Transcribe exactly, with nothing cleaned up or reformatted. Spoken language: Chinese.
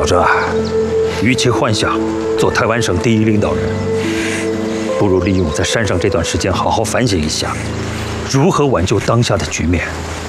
正啊，与其幻想做台湾省第一领导人，不如利用在山上这段时间好好反省一下，如何挽救当下的局面。